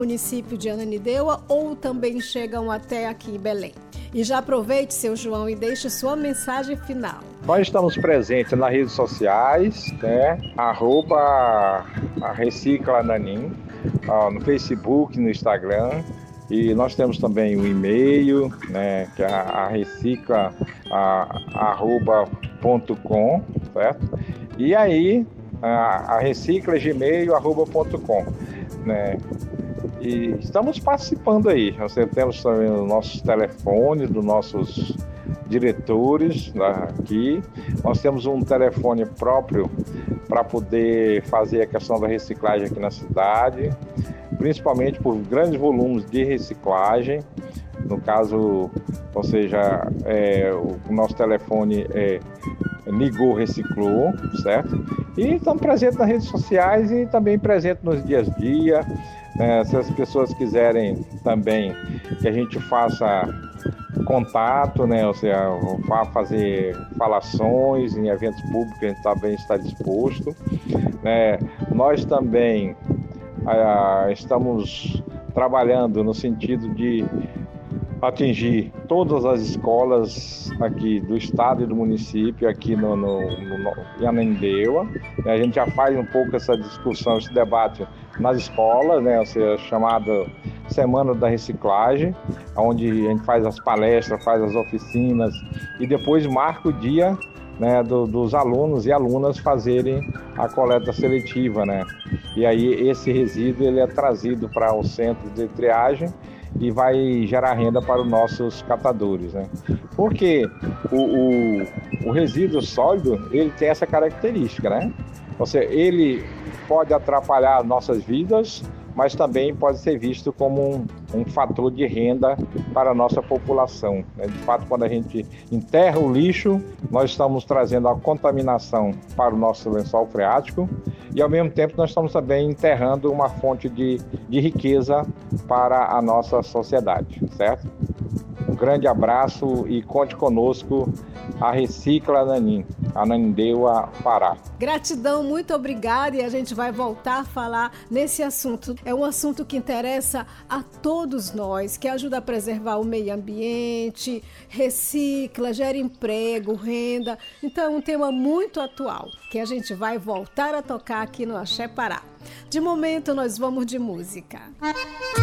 município de Ananindeua ou também chegam até aqui em Belém? E já aproveite, seu João, e deixe sua mensagem final. Nós estamos presentes nas redes sociais, né? @ Recicla Ananin, no Facebook, no Instagram. E nós temos também o e-mail, né? Que é a recicla@.com, certo? E aí, a recicla@gmail.com, né? E estamos participando aí. Nós temos também os nossos telefones dos nossos diretores aqui. Nós temos um telefone próprio para poder fazer a questão da reciclagem aqui na cidade, principalmente por grandes volumes de reciclagem. No caso, ou seja, o nosso telefone é Ligou Reciclou, certo? E estamos presentes nas redes sociais e também presentes nos dias a dia. Se as pessoas quiserem também que a gente faça contato, né? Ou seja, fazer falações em eventos públicos, a gente também está disposto, né? Nós também estamos trabalhando no sentido de atingir todas as escolas aqui do estado e do município, aqui em Ananindeua. A gente já faz um pouco essa discussão, esse debate nas escolas, né? Ou seja, chamada Semana da Reciclagem, onde a gente faz as palestras, faz as oficinas e depois marca o dia, né, dos alunos e alunas fazerem a coleta seletiva, né? E aí esse resíduo ele é trazido para o centro de triagem e vai gerar renda para os nossos catadores, né? Porque o resíduo sólido, ele tem essa característica, né? Ou seja, ele pode atrapalhar nossas vidas, mas também pode ser visto como um fator de renda para a nossa população, né? De fato, quando a gente enterra o lixo, nós estamos trazendo a contaminação para o nosso lençol freático e, ao mesmo tempo, nós estamos também enterrando uma fonte de riqueza para a nossa sociedade, certo? Um grande abraço e conte conosco, a Recicla Ananin, Ananindeua, Pará. Gratidão, muito obrigada, e a gente vai voltar a falar nesse assunto. É um assunto que interessa a todos nós, que ajuda a preservar o meio ambiente, recicla, gera emprego, renda. Então é um tema muito atual, que a gente vai voltar a tocar aqui no Axé Pará. De momento nós vamos de música.